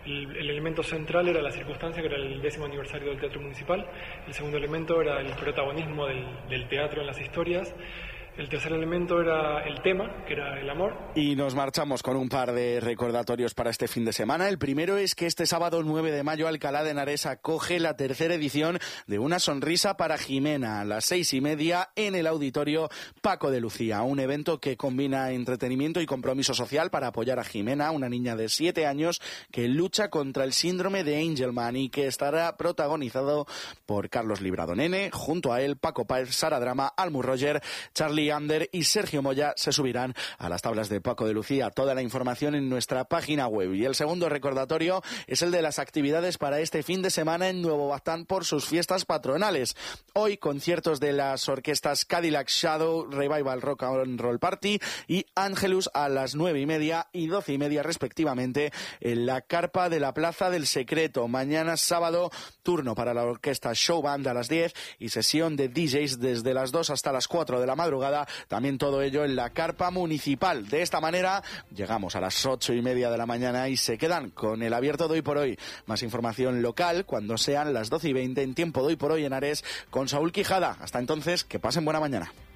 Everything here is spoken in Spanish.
El elemento central era la circunstancia, que era el 10º aniversario del Teatro Municipal. El segundo elemento era el protagonismo del teatro en las historias. El tercer elemento era el tema, que era el amor. Y nos marchamos con un par de recordatorios para este fin de semana. El primero es que este sábado 9 de mayo Alcalá de Henares acoge la tercera edición de Una sonrisa para Jimena, a las 6:30 en el Auditorio Paco de Lucía. Un evento que combina entretenimiento y compromiso social para apoyar a Jimena, una niña de 7 años que lucha contra el síndrome de Angelman y que estará protagonizado por Carlos Librado Nene. Junto a él, Paco Páez, Sara Drama, Almu Roger, Charlie Ander y Sergio Moya se subirán a las tablas de Paco de Lucía. Toda la información en nuestra página web. Y el segundo recordatorio es el de las actividades para este fin de semana en Nuevo Baztán por sus fiestas patronales. Hoy, conciertos de las orquestas Cadillac Shadow, Revival Rock and Roll Party y Angelus a las 9:30 y 12:30 respectivamente en la carpa de la Plaza del Secreto. Mañana sábado, turno para la orquesta Show Band a las 10 y sesión de DJs desde las 2 hasta las 4 de la madrugada. También todo ello en la carpa municipal. De esta manera llegamos a las 8:30 de la mañana y se quedan con el abierto de Hoy por Hoy. Más información local cuando sean las 12:20 en tiempo de Hoy por Hoy en Ares con Saúl Quijada. Hasta entonces, que pasen buena mañana.